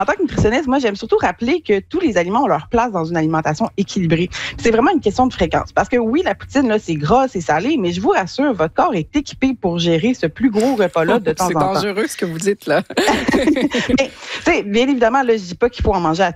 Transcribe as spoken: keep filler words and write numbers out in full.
En tant que nutritionniste, moi, j'aime surtout rappeler que tous les aliments ont leur place dans une alimentation équilibrée. C'est vraiment une question de fréquence. Parce que oui, la poutine, là, c'est gras, c'est salé, mais je vous rassure, votre corps est équipé pour gérer ce plus gros repas-là de temps en temps. C'est dangereux, ce que vous dites, là. Mais, bien évidemment, là, je dis pas qu'il faut en manger à